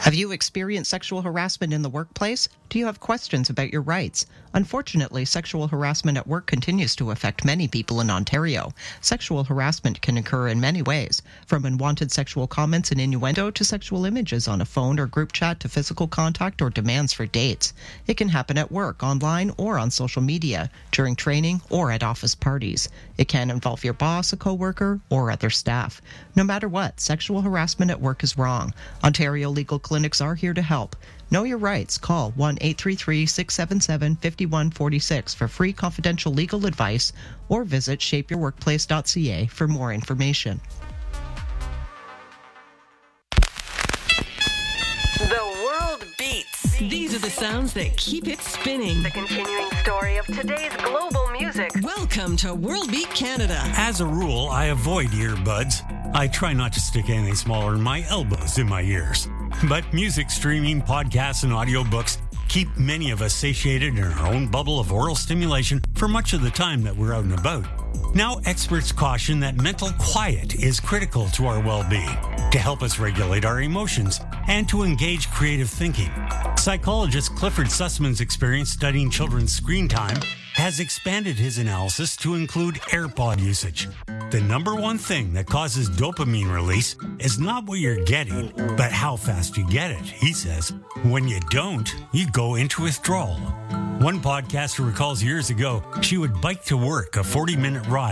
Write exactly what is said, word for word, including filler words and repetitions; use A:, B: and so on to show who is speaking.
A: Have you experienced sexual harassment in the workplace? Do you have questions about your rights? Unfortunately, sexual harassment at work continues to affect many people in Ontario. Sexual harassment can occur in many ways, from unwanted sexual comments and innuendo to sexual images on a phone or group chat to physical contact or demands for dates. It can happen at work, online, or on social media, during training, or at office parties. It can involve your boss, a coworker, or other staff. No matter what, sexual harassment at work is wrong. Ontario Legal Clinics are here to help. Know your rights. Call one eight three three, six seven seven, five one four six for free confidential legal advice or visit shape your workplace dot c a for more information.
B: The world beats.
C: These are the sounds that keep it spinning.
B: The continuing story of today's global music.
C: Welcome to World Beat Canada.
D: As a rule, I avoid earbuds. I try not to stick anything smaller than my elbows in my ears. But music streaming, podcasts, and audiobooks keep many of us satiated in our own bubble of oral stimulation for much of the time that we're out and about. Now, experts caution that mental quiet is critical to our well-being, to help us regulate our emotions, and to engage creative thinking. Psychologist Clifford Sussman's experience studying children's screen time has expanded his analysis to include AirPod usage. The number one thing that causes dopamine release is not what you're getting, but how fast you get it, he says. When you don't, you go into withdrawal. One podcaster recalls years ago, she would bike to work a forty-minute ride